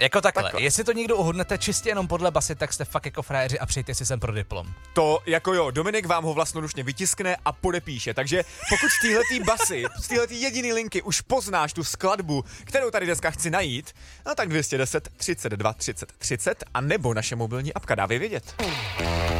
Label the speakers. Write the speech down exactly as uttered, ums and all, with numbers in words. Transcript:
Speaker 1: Jako takhle.
Speaker 2: Takhle.
Speaker 1: Jestli to někdo uhodnete čistě jenom podle basy, tak jste fakt jako frajeři a přijďte si sem pro diplom.
Speaker 2: To jako jo, Dominik vám ho vlastnoručně vytiskne a podepíše, takže pokud z téhletý basy, z téhletý jediný linky už poznáš tu skladbu, kterou tady dneska chci najít, no tak dvě stě deset třicet dva třicet třicet a nebo naše mobilní apka, dávej vědět.